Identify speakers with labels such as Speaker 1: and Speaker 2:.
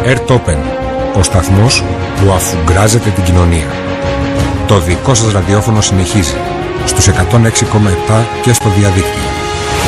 Speaker 1: Airtopen, ο σταθμός που αφουγκράζεται την κοινωνία. Το δικό σας ραδιόφωνο συνεχίζει στους 106,7 και στο διαδίκτυο.